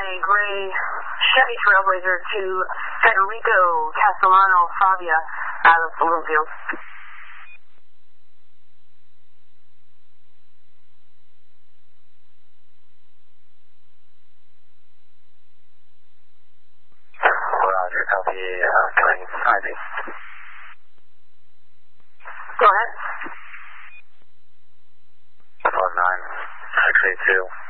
a gray Chevy Trailblazer to Federico Castellano Fabia out of Bloomfield. Roger, copy, coming 5 east. Go ahead. 19682.